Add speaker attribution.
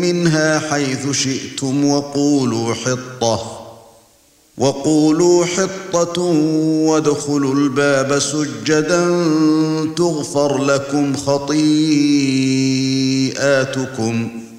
Speaker 1: منها حيث شئتم وقولوا حطة وادخلوا الباب سجدا تغفر لكم خطيئاتكم